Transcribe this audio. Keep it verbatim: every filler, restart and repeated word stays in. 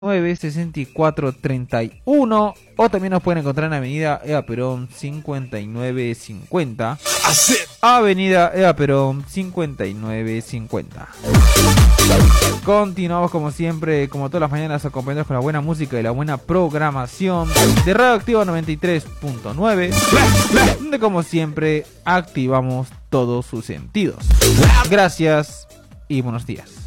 nueve sesenta y cuatro treinta y uno, o también nos pueden encontrar en Avenida Eva Perón cincuenta y nueve cincuenta. Avenida Eva Perón cincuenta y nueve cincuenta. Continuamos como siempre, como todas las mañanas, acompañados con la buena música y la buena programación de Radio Activa noventa y tres punto nueve, donde como siempre activamos todos sus sentidos. Gracias y buenos días.